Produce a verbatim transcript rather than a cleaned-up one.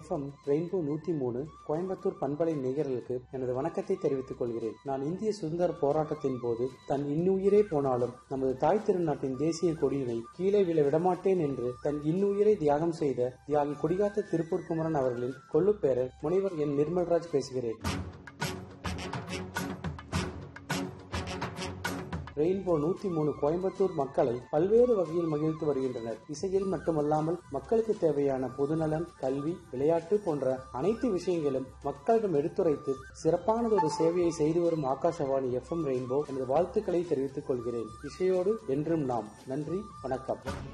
FM rainbow நூத்தி மூணு கோயம்புத்தூர் பண்பலை நேயர்களுக்கு எனது வணக்கத்தை தெரிவித்துக் கொள்கிறேன். நான் இந்திய சுதந்திர போராட்டத்தின் போது தன் இன்னுயிரே போனாலும் நமது தாய் திருநாட்டின் தேசிய கொடியினை கீழே விழ விடமாட்டேன் என்று தன் இன்னுயிரை தியாகம் செய்த தியாகி கொடிகாத்த திருப்பூர் குமரன் அவர்களின் கொள்ளுப்பேரர் முனைவர் என் நிர்மல்ராஜ் பேசுகிறேன். ரெயின்போ நூத்தி மூணு கோயம்புத்தூர் மக்களை பல்வேறு வகையில் மகிழ்த்து வருகின்றனர். இசையில் மட்டுமல்லாமல் மக்களுக்கு தேவையான பொதுநலன், கல்வி, விளையாட்டு போன்ற அனைத்து விஷயங்களும் மக்களிடம் எடுத்துரைத்து சிறப்பானதொரு சேவையை செய்து வரும் ஆகாஷவாணி எஃப்எம் ரெயின்போ எனது வாழ்த்துக்களை தெரிவித்துக் கொள்கிறேன். இசையோடு என்றும் நாம். நன்றி, வணக்கம்.